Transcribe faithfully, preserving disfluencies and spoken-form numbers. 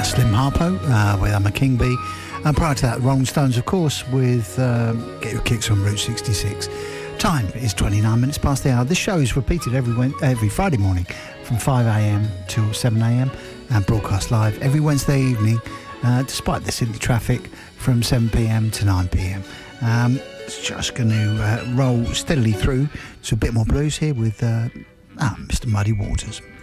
Slim Harpo uh, with I'm a King Bee. And prior to that, Rolling Stones, of course, with um, Get Your Kicks on Route sixty-six. Time is twenty-nine minutes past the hour. This show is repeated every every Friday morning from five a.m. till seven a.m. and broadcast live every Wednesday evening, uh, despite the city traffic, from seven p.m. to nine p.m. Um, it's just going to uh, roll steadily through to a bit more blues here with uh, ah, Mister Muddy Waters.